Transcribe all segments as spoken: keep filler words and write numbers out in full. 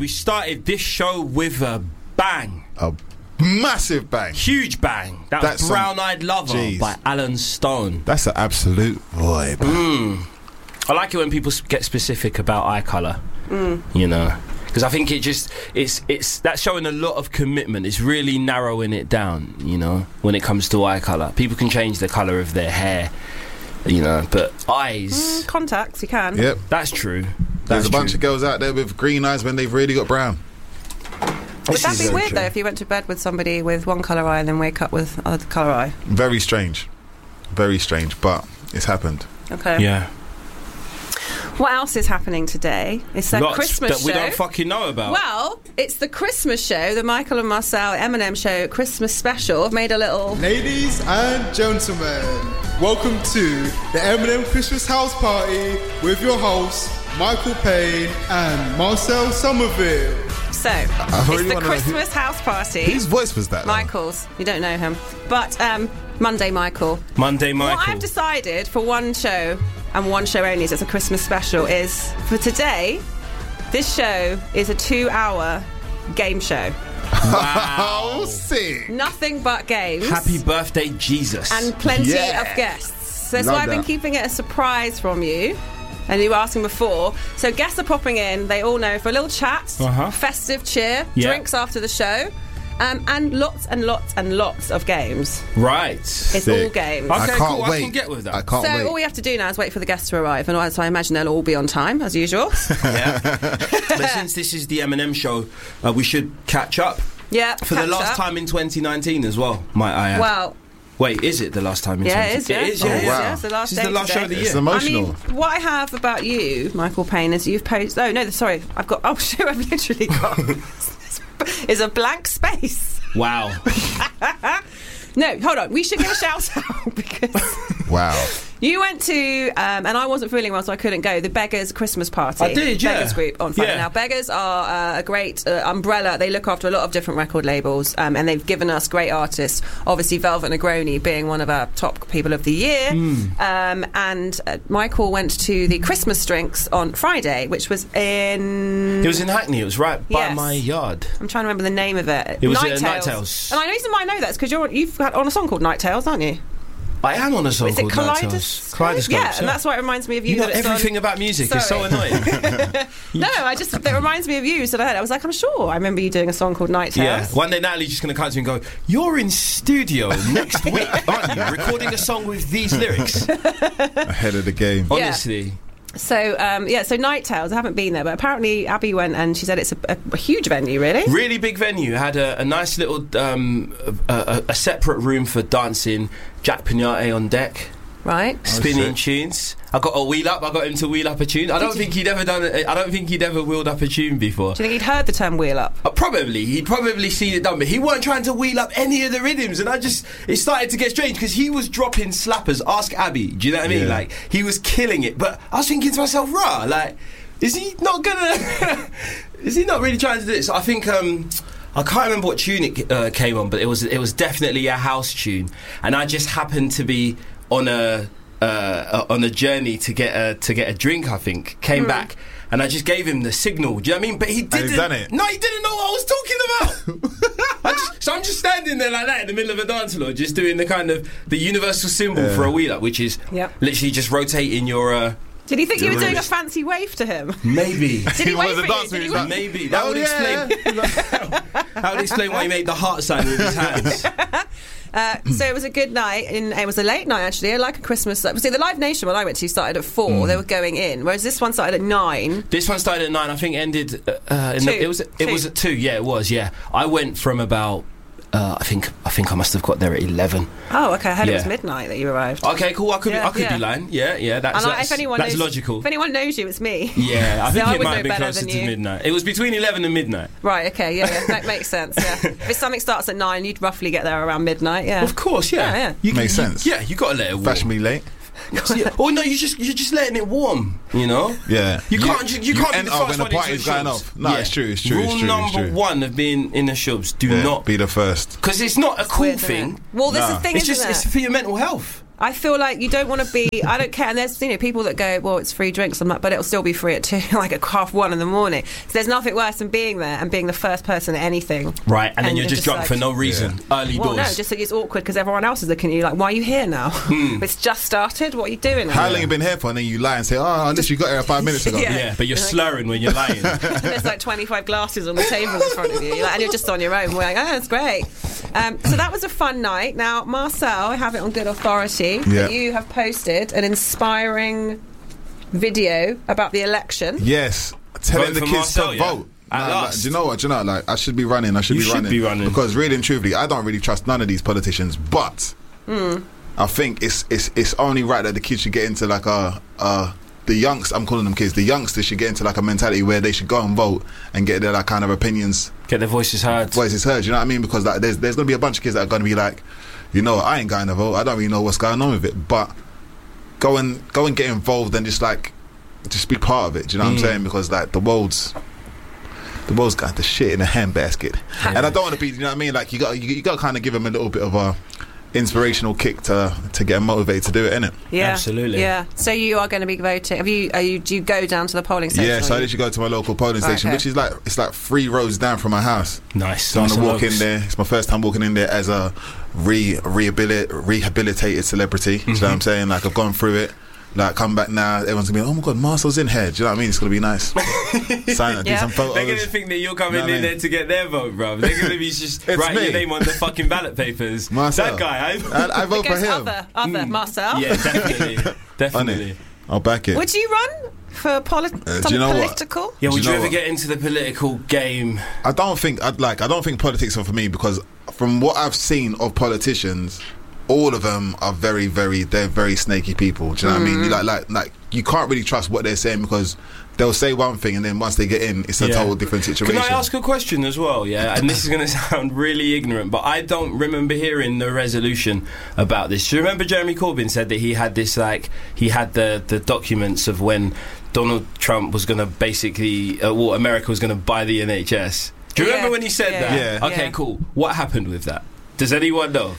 started this show with a bang. A massive bang. Huge bang. That That's was Brown Eyed Lover Jeez. by Alan Stone. That's an absolute vibe. Mm. I like it when people get specific about eye colour. Mm. You know, because I think it just it's it's that's showing a lot of commitment. It's really narrowing it down. You know, when it comes to eye colour, people can change the colour of their hair. You know, but eyes, mm, contacts, you can. Yep, that's true. That's There's a bunch true. of girls out there with green eyes when they've really got brown. Would This that is be very weird true. though if you went to bed with somebody with one colour eye and then wake up with other colour eye? Very strange. Very strange, but it's happened. Okay. Yeah. What else is happening today? It's a Lots Christmas that we show. don't fucking know about. Well, it's the Christmas show, the Michael and Marcel Eminem Show Christmas special. I've made a little... Ladies and gentlemen, welcome to the Eminem Christmas House Party with your hosts, Michael Payne and Marcel Somerville. So, really it's the wanna know Christmas who- house party. Whose voice was that? though? Michael's. You don't know him. But um, Monday Michael. Monday Michael. What I've decided for one show and one show only, as it's a Christmas special, is for today, this show is a two-hour game show. Oh, sick. Nothing but games. Happy birthday, Jesus. And plenty Yeah. of guests. So that's Love why I've been that. keeping it a surprise from you. And you were asking before. So guests are popping in. They all know for a little chat, Uh-huh. festive cheer, Yeah. drinks after the show, um, and lots and lots and lots of games. right. It's Sick. all games. Okay, I can't cool, I wait. can get with that. I can't So wait. all we have to do now is wait for the guests to arrive, and I- so I imagine they'll all be on time as usual. Yeah. But since this is the Eminem show, uh, we should catch up Yeah, for the catch last up. time in twenty nineteen as well. Might I add? Well, Wait, is it the last time in yeah, twenty it is. Yeah, It is. Yeah, It is, yeah. wow. yeah, it's the last This is day the last today. show of the It's year. emotional. I mean, what I have about you, Michael Payne, is you've posted. Oh no, sorry, I've got. Oh shit, I've literally got. is a blank space. Wow. No, hold on. We should give a shout out because Wow. you went to, um, and I wasn't feeling well, so I couldn't go. The Beggars Christmas party. I did, yeah. Beggars group on Friday. Yeah. Now, Beggars are uh, a great uh, umbrella. They look after a lot of different record labels, um, and they've given us great artists. Obviously, Velvet Negroni being one of our top people of the year. Mm. Um, and uh, Michael went to the Christmas drinks on Friday, which was in. It was in Hackney. It was right by Yes. my yard. I'm trying to remember the name of it. It was, uh, Night Night Tales. Tales. And I know the reason why I know that is because you're you've got on a song called Night Tales, aren't you? I am on a song Is it called Night Tales. Kaleidoscope? Kaleidoscope. Yeah, and that's why it reminds me of you. You know that it's everything on- about music. It's so Sorry. annoying. No, I just it reminds me of you. So I heard it. I was like, I'm sure I remember you doing a song called Night Yeah. Tales. One day Natalie's just going to come to me and go, "You're in studio next week, aren't you? Recording a song with these lyrics." Ahead of the game. Yeah. Honestly. So um, yeah, so Night Tales. I haven't been there, but apparently Abby went and she said it's a, a, a huge venue, really. Really big venue. Had a, a nice little um, a, a, a separate room for dancing. Jack Pignate on deck, Right. spinning shit. tunes. I got a wheel up. I got him to wheel up a tune. I don't think he'd ever done. it. I don't think he'd ever wheeled up a tune before. Do you think he'd heard the term wheel up? Uh, probably he'd probably seen it done, but he weren't trying to wheel up any of the rhythms, and I just it started to get strange because he was dropping slappers. Ask Abby. Do you know what I mean? Yeah. Like he was killing it, but I was thinking to myself, rah, like is he not gonna? Is he not really trying to do it? So I think. Um, I can't remember what tune it uh, came on, but it was it was definitely a house tune, and I just happened to be on a uh, on a journey to get a to get a drink. I think came back, and I just gave him the signal. Do you know what I mean? But he didn't. he's done it? No, he didn't know what I was talking about. I just, so I'm just standing there like that in the middle of a dance floor, just doing the kind of the universal symbol Yeah. for a wheel up, which is Yep. literally just rotating your. Uh, Did he think you were Really? doing a fancy wave to him? maybe. Did he One wave of the for you? dance Did he moves, wave? like- Maybe that Oh, would yeah. explain. That would explain why he made the heart sign with his hands. Uh, so it was a good night. In, it was a late night actually. I like a Christmas. See, the Live Nation one I went to started at four. Mm. They were going in, whereas this one started at nine. This one started at nine. I think ended. Uh, uh, in the, Two. it was. It Two. was at two. Yeah, it was. Yeah, I went from about. Uh, I think. I think I must have got there at eleven. Oh, okay. I heard it was Yeah. midnight that you arrived. Okay, cool. I could. Yeah, I could yeah. be lying. Yeah, yeah. That's And I- that's, if anyone that's knows, logical. If anyone knows you, it's me. Yeah, I think I it would might know have been better closer than to you. midnight. It was between eleven and midnight. Right. Okay. Yeah. Yeah. That makes sense. Yeah. If something starts at nine, you'd roughly get there around midnight. Yeah. Of course, yeah. Yeah, yeah. You, Makes you- sense. Yeah, you got to let it warm. Fashionably late. Yeah. Oh no, you just you're just letting it warm. You know. Yeah. You can't. You, you can't be enter the first when the one into party's the going shubs. off. No, it's true, it's true, Rule it's true, it's number true. one of being in the shubs: do Yeah, not be the first. because it's not a cool Weird, isn't thing. it? Well, this is Nah. the thing, It's isn't just it? it's for your mental health. I feel like you don't want to be. I don't care. And there's you know people that go, well, it's free drinks. I'm like, but it'll still be free at two, like at half one in the morning. So there's nothing worse than being there and being the first person at anything. Right, and, and then you're just, just drunk like, for no reason. Yeah. Early well, doors. no, just like it's awkward because everyone else is looking at you like, why are you here now? Mm. It's just started. What are you doing? How now? long you been here for? And then you lie and say, oh, unless you got here five minutes ago. Yeah. Yeah, but you're slurring when you're lying. And there's like twenty-five glasses on the table in front of you, like, and you're just on your own. We're like, oh, that's great. Um, so that was a fun night. Now, Marcel, I have it on good authority Yeah. that you have posted an inspiring video about the election. Yes, telling Vote the for kids Marcel, to yeah? vote. At Nah, like, last. do you know what? Do you know, like, I should be running. I should You be should running. be running. Because really and truthfully, I don't really trust none of these politicians. But Mm. I think it's it's it's only right that the kids should get into like a uh the youngsters. I'm calling them kids. The youngsters should get into like a mentality where they should go and vote and get their like kind of opinions, Get their voices heard. voices heard. You know what I mean? Because like, there's there's gonna be a bunch of kids that are gonna be like, you know, I ain't going to vote. I don't really know what's going on with it. But go and go and get involved and just like just be part of it. Do you know what Mm. I'm saying? Because like the world's the world's got the shit in a handbasket, Yeah. and I don't want to be. You know what I mean? Like you got you, you got to kind of give them a little bit of a inspirational kick to to get them motivated to do it, innit? Yeah, Absolutely. Yeah. So you are going to be voting. Have you? Are you? Do you go down to the polling station? Yeah, so or I you- literally go to my local polling station, Okay. which is like it's like three roads down from my house. Nice. So nice I'm gonna and walk in lopes. there. It's my first time walking in there as a re rehabilit rehabilitated celebrity. Do you know what I'm saying? Like I've gone through it. Like come back now, everyone's gonna be, oh my god, Marcel's in here. Do you know what I mean? It's gonna be nice. Sign it, do Yeah. some photos. They're going to think that you're coming Know what I in mean? there to get their vote, bro. They're going to be just It's writing me. your name on the fucking ballot papers. Marcel. That guy, I, I, I vote for Because him. other, other Marcel. yeah, definitely, Honey, definitely. I'll back it. Would you run for poli- Uh, do some you know what? political? Yeah, Do would you you, know ever what? get into the political game? I don't think I'd like. I don't think politics are for me because from what I've seen of politicians, all of them are very, very. They're very snaky people. Do you know what I mean? You like, like, like you can't really trust what they're saying because they'll say one thing and then once they get in, it's a Yeah. total different situation. Can I ask a question as well? Yeah, and this is going to sound really ignorant, but I don't remember hearing the resolution about this. Do you remember Jeremy Corbyn said that he had this, like, he had the, the documents of when Donald Trump was going to basically, uh, well, America was going to buy the N H S. Do you Yeah. remember when he said Yeah. that? Yeah. Okay, Yeah. cool. What happened with that? Does anyone know?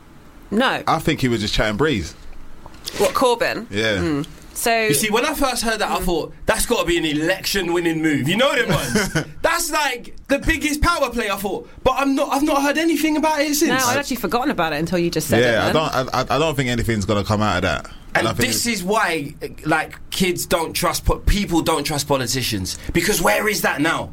No. I think he was just chatting breeze. What, Corbyn? Yeah. So You see, when I first heard that, I thought, that's got to be an election-winning move. You know them ones? That's like the biggest power play, I thought. But I'm not, I've not heard anything about it since. no, I'd actually forgotten about it until you just said it. Yeah, I then. don't. I, I don't think anything's gonna come out of that. And I think this is why, like, kids don't trust, po- people don't trust politicians. Because where is that now?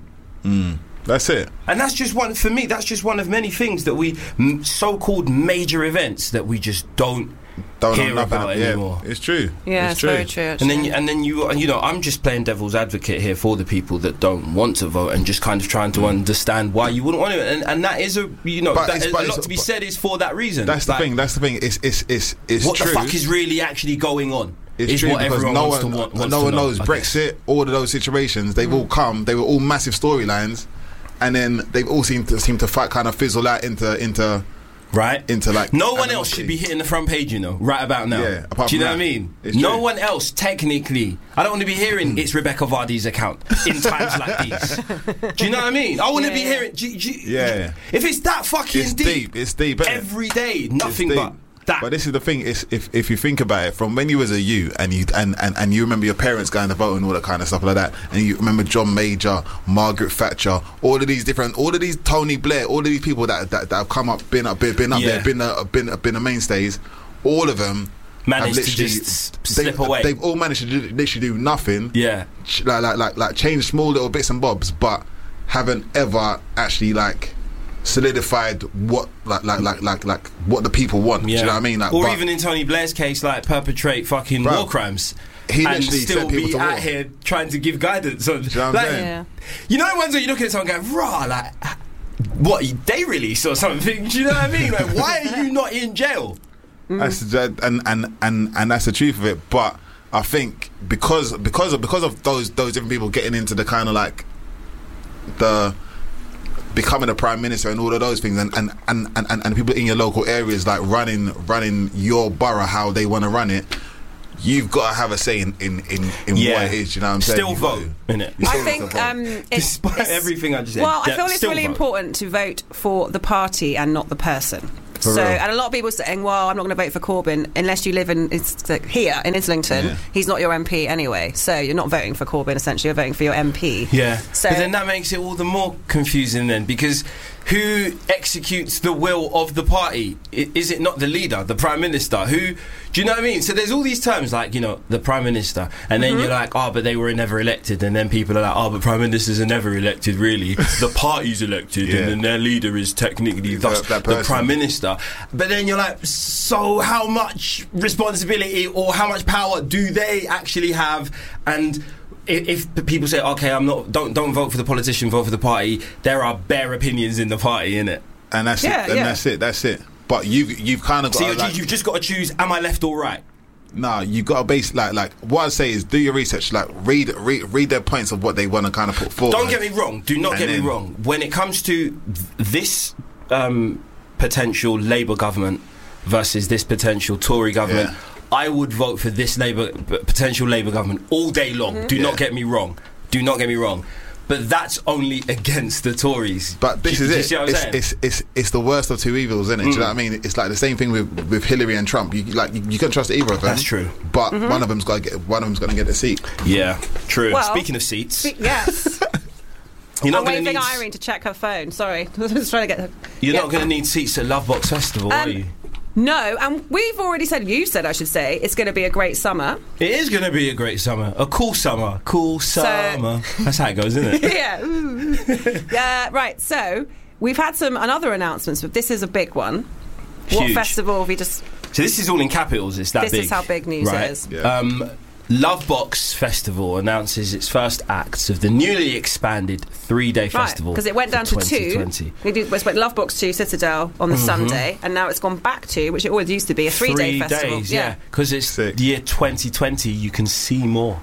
that's it. And that's just one, for me, that's just one of many things that we, m- so-called major events that we just don't Don't hear know nothing. about yeah, anymore. it's true. Yeah, it's it's true. very true. And then, actually. you, and then you, you know, I'm just playing devil's advocate here for the people that don't want to vote and just kind of trying to understand why you wouldn't want to. And, and that is a, you know, But that it's- is, but a lot it's- to be but- said is for that reason. That's the Like, thing. That's the thing. It's it's it's it's What true. the fuck is really actually going on? It's is true what because everyone no wants one, to want, wants no to one know, knows I guess. Brexit. All of those situations, they've all come. They were all massive storylines, and then they've all seemed to seem to fight, kind of fizzle out into into Right? into like. No one animosity. else should be hitting the front page, you know, right about now. Yeah, apart Do you from know what I that, mean? it's No true. one else, technically. I don't want to be hearing it's Rebecca Vardy's account in times like these. Do you know what I mean? I want to Yeah, be yeah. hearing. Do, do, Yeah. If it's that fucking It's deep, deep. It's deep. innit? every day, nothing It's but deep. that. But this is the thing: is if if you think about it, from when you was a you and you and, and, and you remember your parents going to vote and all that kind of stuff like that, and you remember John Major, Margaret Thatcher, all of these different, all of these Tony Blair, all of these people that that, that have come up, been up, been, been up Yeah. there, been uh, been been the mainstays, all of them Managed have to literally- just s- slip they, away. They've all managed to do, literally do nothing. Yeah. ch- like like like like change small little bits and bobs, but haven't ever actually like solidified what like like like like like what the people want. Yeah. Do you know what I mean? Like, or but even in Tony Blair's case, like perpetrate fucking Bro, war crimes. he and literally still sent people be to out war. here trying to give guidance on. you know what I'm like, saying? Yeah. you know, the ones where you look at someone going, "Rah!" Like, what day release or something? Do you know what I mean? Like, why are you not in jail? That's the- and, and and and that's the truth of it. But I think because because of because of those those different people getting into the kind of like the becoming a prime minister and all of those things, and and, and, and, and and people in your local areas like running running your borough how they want to run it. You've got to have a say in in, in, in Yeah. what it is. You know what I'm saying? Still You've got vote, to. innit? You I still think have to vote. um, it's, Despite it's- everything I just said. Well, I yeah, feel it's still really vote. important to vote for the party and not the person. For so, real. and a lot of people saying, well, I'm not going to vote for Corbyn unless you live in it's like here in Islington. Yeah. He's not your M P anyway, so you're not voting for Corbyn. Essentially, you're voting for your M P. Yeah. So, but then that makes it all the more confusing then, because who executes the will of the party? I- Is it not the leader, the Prime Minister? Who, do you know what I mean? So there's all these terms like, you know, the Prime Minister, and then Mm-hmm. you're like, oh, but they were never elected, and then people are like, oh, but Prime Ministers are never elected, really. The party's elected, Yeah. and then their leader is technically thus That- that the person. Prime Minister. But then you're like, so how much responsibility or how much power do they actually have? And if, if people say, okay, I'm not, don't don't vote for the politician, vote for the party, there are bare opinions in the party, innit? And that's Yeah, it. And yeah. that's it. That's it. But you've you've kind of got So to, you like, you've just got to choose, am I left or right? nah, you got to base like like what I say is do your research. Like read read read their points of what they want to kind of put forward. Don't get me wrong, do not And get me then- wrong. When it comes to th- this um, potential Labour government versus this potential Tory government, Yeah. I would vote for this Labour p- potential Labour government all day long. Mm-hmm. Do not Yeah. get me wrong. Do not get me wrong. But that's only against the Tories. But this Do- is do you it. see what I'm It's, saying? it's it's it's the worst of two evils, isn't it? Do you know what I mean? It's like the same thing with with Hillary and Trump. You like you, you can trust either of them. That's true. But one of them's got to get one of them's going to get the seat. Yeah, true. Well, Speaking of seats, Spe- yes. you're not I'm going to waving need Irene to check her phone. Sorry, I was trying to get her. you're Yeah. not going to need seats at Lovebox Festival, Um, are you? No, and we've already said, you said, I should say, it's going to be a great summer. It is going to be a great summer, a cool summer, cool summer. That's how it goes, isn't it? yeah. Ooh. Yeah, right. So we've had some another announcements, but this is a big one. What Huge. festival have we just... So this is all in capitals. It's that This big. is how big news right? is. Yeah. Um, Lovebox Festival announces its first acts of the newly expanded three-day Right, festival. because it went down for to two. twenty twenty. We did, it went Lovebox to Citadel on the Sunday, and now it's gone back to, which it always used to be, a three-day Three festival. days, yeah. Because it's Sick. the year twenty twenty, you can see more.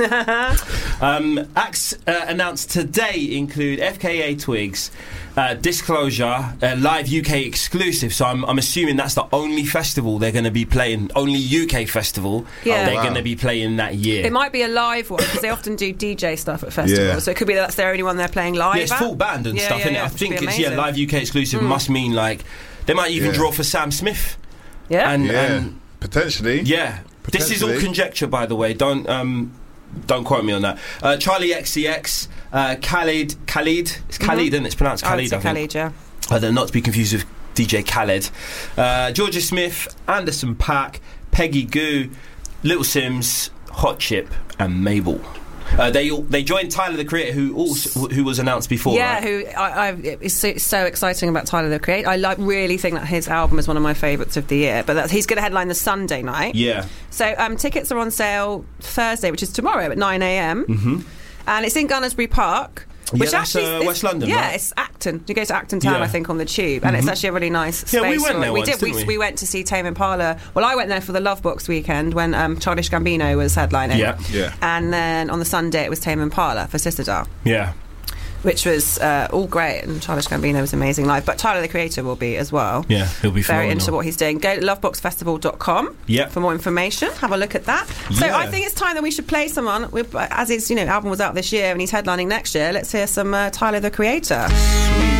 um, acts uh, announced today include F K A Twigs, uh, Disclosure, uh, live U K exclusive. So I'm, I'm assuming that's the only festival they're going to be playing, only U K festival Yeah. they're Oh, wow. going to be playing that year. It might be a live one, because they often do D J stuff at festivals, Yeah. so it could be that that's their only one they're playing live Yeah, it's at. full band and Yeah, stuff, yeah, innit? yeah, I which would think be it's, yeah, amazing. live U K exclusive must mean, like, they might even Yeah. draw for Sam Smith. Yeah. And, Yeah, and potentially. yeah. This is all Potentially. conjecture, by the way. Don't um, don't quote me on that. Uh, Charlie X C X, uh, Khalid, Khalid, it's Khalid, and it's pronounced I would Khalid. say I think. Khalid, yeah. Uh, they're not to be confused with D J Khaled. Uh, Georgia Smith, Anderson .Paak, Peggy Goo, Little Sims, Hot Chip, and Mabel. Uh, they all, they joined Tyler the Creator, who also who was announced before. Yeah, right? who I, I it's so, so exciting about Tyler the Creator. I like really think that his album is one of my favourites of the year. But that, he's going to headline the Sunday night. Yeah. So um, tickets are on sale Thursday, which is tomorrow at nine a.m. Mm-hmm. And it's in Gunnersbury Park. Yeah, Which that's, actually uh, is- West London, Yeah, right? it's Acton. You go to Acton Town, Yeah. I think, on the tube, and it's actually a really nice space. Yeah, we went for there it. We once, did. We, didn't we? we went to see Tame Impala. Well, I went there for the Lovebox weekend when um, Childish Gambino was headlining. Yeah. Yeah. And then on the Sunday it was Tame Impala for Citadel, Yeah. which was uh, all great, and Childish Gambino was amazing live. But Tyler the Creator will be as well. Yeah, he'll be Very phenomenal. into what he's doing. Go to lovebox festival dot com Yep. for more information. Have a look at that. So Yeah. I think it's time that we should play someone. With, as his you know album was out this year and he's headlining next year. Let's hear some uh, Tyler the Creator. Sweet.